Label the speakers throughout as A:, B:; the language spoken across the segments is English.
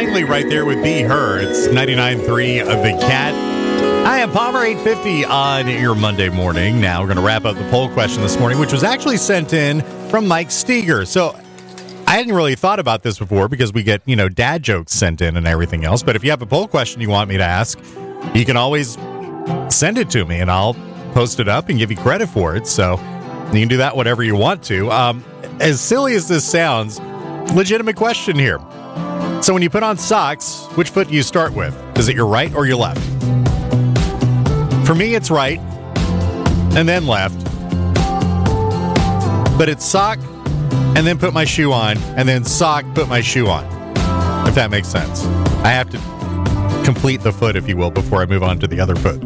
A: Langley right there with Be Her. It's 99.3 of The Cat. I am Palmer, 8:50 on your Monday morning. Now we're going to wrap up the poll question this morning, which was actually sent in from Mike Steger. So I hadn't really thought about this before because we get, dad jokes sent in and everything else. But if you have a poll question you want me to ask, you can always send it to me and I'll post it up and give you credit for it. So you can do that whatever you want to. As silly as this sounds, legitimate question here. So when you put on socks, which foot do you start with? Is it your right or your left? For me, it's right and then left. But it's sock and then put my shoe on and then sock, put my shoe on. If that makes sense. I have to complete the foot, if you will, before I move on to the other foot.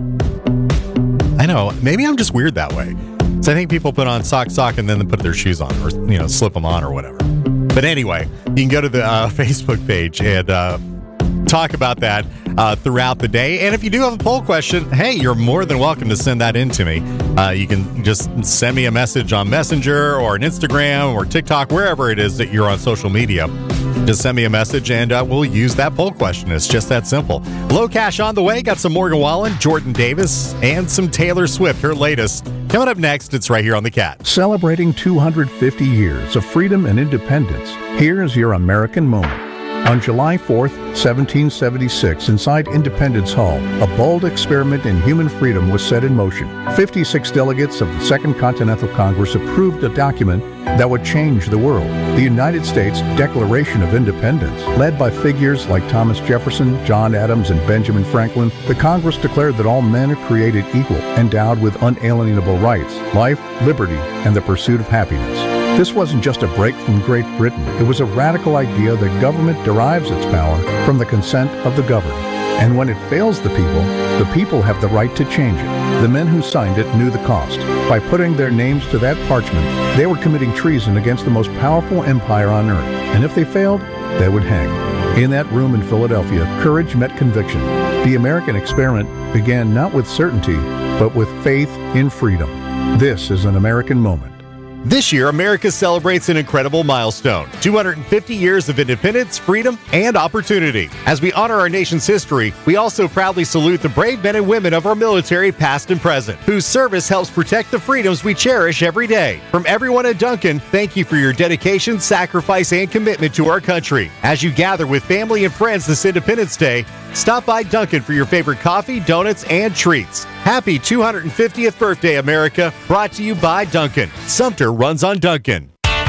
A: I know. Maybe I'm just weird that way. So I think people put on sock, and then they put their shoes on or, slip them on or whatever. But anyway, you can go to the Facebook page and talk about that throughout the day. And if you do have a poll question, hey, you're more than welcome to send that in to me. You can just send me a message on Messenger or on Instagram or TikTok, wherever it is that you're on social media. Just send me a message and we'll use that poll question. It's just that simple. Low Cash on the way. Got some Morgan Wallen, Jordan Davis, and some Taylor Swift, her latest. Coming up next, it's right here on The Cat.
B: Celebrating 250 years of freedom and independence, here's your American moment. On July 4th, 1776, inside Independence Hall, a bold experiment in human freedom was set in motion. 56 delegates of the Second Continental Congress approved a document that would change the world, the United States Declaration of Independence. Led by figures like Thomas Jefferson, John Adams, and Benjamin Franklin, the Congress declared that all men are created equal, endowed with unalienable rights, life, liberty, and the pursuit of happiness. This wasn't just a break from Great Britain. It was a radical idea that government derives its power from the consent of the governed. And when it fails the people have the right to change it. The men who signed it knew the cost. By putting their names to that parchment, they were committing treason against the most powerful empire on earth. And if they failed, they would hang. In that room in Philadelphia, courage met conviction. The American experiment began not with certainty, but with faith in freedom. This is an American moment.
A: This year, America celebrates an incredible milestone, 250 years of independence, freedom, and opportunity. As we honor our nation's history, we also proudly salute the brave men and women of our military, past and present, whose service helps protect the freedoms we cherish every day. From everyone at Dunkin', thank you for your dedication, sacrifice, and commitment to our country. As you gather with family and friends this Independence Day, stop by Dunkin' for your favorite coffee, donuts, and treats. Happy 250th birthday, America. Brought to you by Dunkin'. Sumter runs on Dunkin'.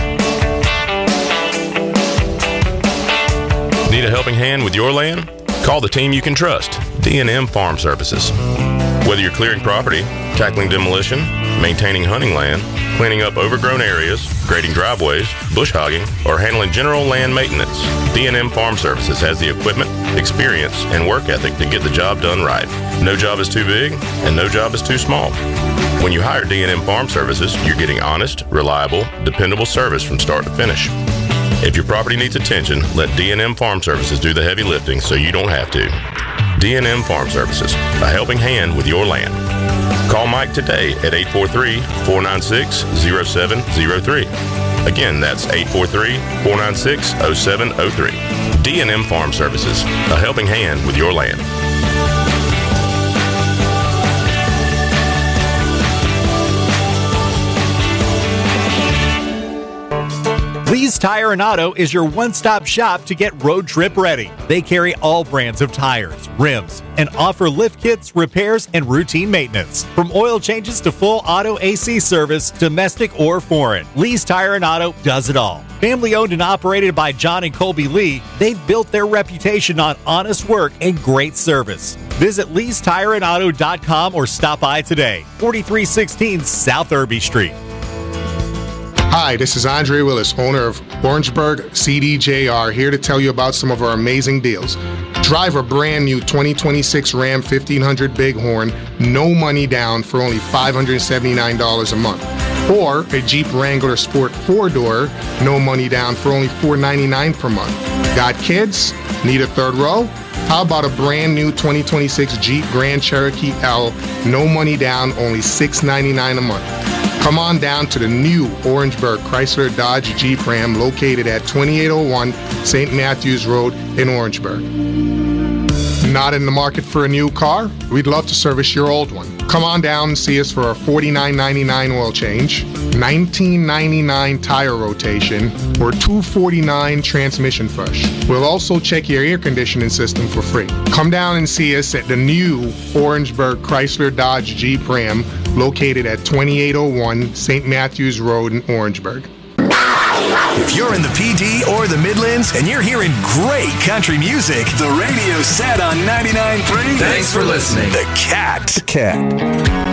C: Need a helping hand with your land? Call the team you can trust, D&M Farm Services. Whether you're clearing property, tackling demolition, maintaining hunting land, cleaning up overgrown areas, grading driveways, bush hogging, or handling general land maintenance, D&M Farm Services has the equipment, experience, and work ethic to get the job done right. No job is too big, and no job is too small. When you hire D&M Farm Services, you're getting honest, reliable, dependable service from start to finish. If your property needs attention, let D&M Farm Services do the heavy lifting so you don't have to. D&M Farm Services, a helping hand with your land. Call Mike today at 843-496-0703. Again, that's 843-496-0703. D&M Farm Services, a helping hand with your land.
A: Lee's Tire and Auto is your one-stop shop to get road trip ready. They carry all brands of tires, rims, and offer lift kits, repairs, and routine maintenance. From oil changes to full auto AC service, domestic or foreign, Lee's Tire and Auto does it all. Family owned and operated by John and Colby Lee, they've built their reputation on honest work and great service. Visit Lee'sTireandAuto.com or stop by today, 4316 South Irby Street.
D: Hi, this is Andre Willis, owner of Orangeburg CDJR, here to tell you about some of our amazing deals. Drive a brand new 2026 Ram 1500 Bighorn, no money down for only $579 a month. Or a Jeep Wrangler Sport 4-door, no money down for only $499 per month. Got kids? Need a third row? How about a brand new 2026 Jeep Grand Cherokee L, no money down, only $699 a month. Come on down to the new Orangeburg Chrysler Dodge Jeep Ram located at 2801 St. Matthews Road in Orangeburg. Not in the market for a new car? We'd love to service your old one. Come on down and see us for our $49.99 oil change, $19.99 tire rotation, or $249 transmission fresh. We'll also check your air conditioning system for free. Come down and see us at the new Orangeburg Chrysler Dodge Jeep Ram located at 2801 St. Matthews Road in Orangeburg.
E: If you're in the PD or the Midlands and you're hearing great country music, the radio's set on 99.3.
F: Thanks for listening.
E: The Cat.